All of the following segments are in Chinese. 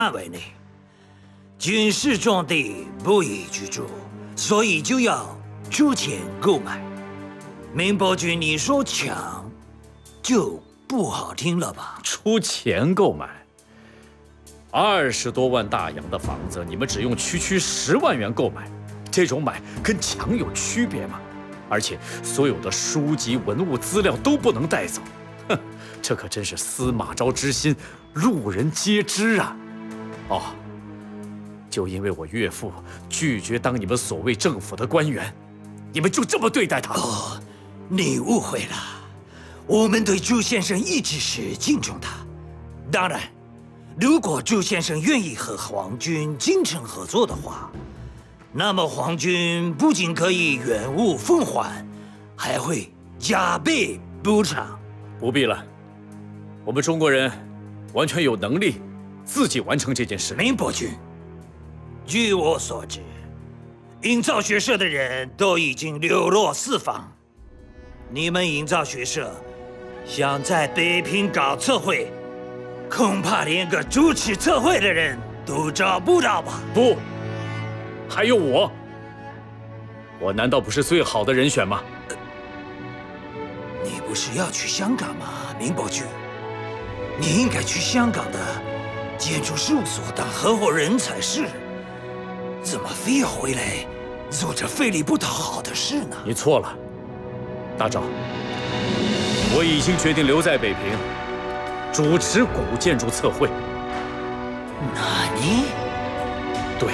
范围内，军事重地不宜居住，所以就要出钱购买。明伯君，你说抢，就不好听了吧？ 出钱购买，20多万大洋的房子，你们只用区10万元购买，这种买跟抢有区别吗？而且所有的书籍、文物、资料都不能带走，哼，这可真是司马昭之心，路人皆知啊！哦，就因为我岳父拒绝当你们所谓政府的官员，你们就这么对待他？ 哦，你误会了，我们对朱先生一直是敬重他。当然，如果朱先生愿意和皇军精诚合作的话，那么皇军不仅可以原物奉还，还会加倍补偿。 不必了，我们中国人完全有能力自己完成这件事。 明伯君，据我所知，营造学社的人都已经流落四方。你们营造学社想在北平搞测绘，恐怕连个主持测绘的人都找不到吧？ 不，还有我难道不是最好的人选吗？ 你不是要去香港吗，明伯君？你应该去香港的建筑事务所当合伙人才是，怎么非要回来做这费力不讨好的事呢？ 你错了，大昭，我已经决定留在北平，主持古建筑测绘。 那你？ 对，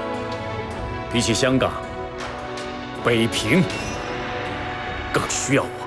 比起香港，北平更需要我。